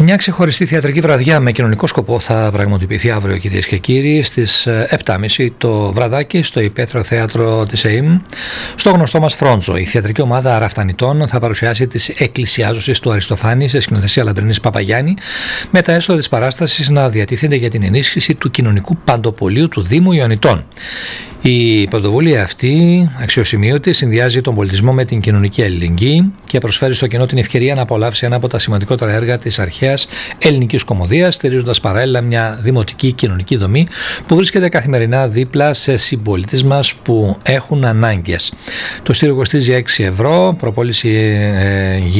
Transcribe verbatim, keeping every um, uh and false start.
Μια ξεχωριστή θεατρική βραδιά με κοινωνικό σκοπό θα πραγματοποιηθεί αύριο, κυρίες και κύριοι, στις επτά και μισή το βραδάκι στο Υπαίθριο Θέατρο της ΕΙΜ, στο γνωστό μας Φρόντζο. Η θεατρική ομάδα Ραφτανιτών θα παρουσιάσει τις εκκλησιάζωσες του Αριστοφάνη σε σκηνοθεσία Λαμπρινής Παπαγιάννη, με τα έσοδα της παράστασης να διατίθενται για την ενίσχυση του κοινωνικού παντοπολίου του Δήμου Ιωνιτών. Η πρωτοβουλία αυτή, αξιοσημείωτη, συνδυάζει τον πολιτισμό με την κοινωνική αλληλεγγύη και προσφέρει στο κοινό την ευκαιρία να απολαύσει ένα από τα σημαντικότερα έργα της αρχαίας ελληνικής κωμωδίας, στηρίζοντας παράλληλα μια δημοτική κοινωνική δομή που βρίσκεται καθημερινά δίπλα σε συμπολίτες μας που έχουν ανάγκες. Το στήριο κοστίζει έξι ευρώ, προπόληση ε,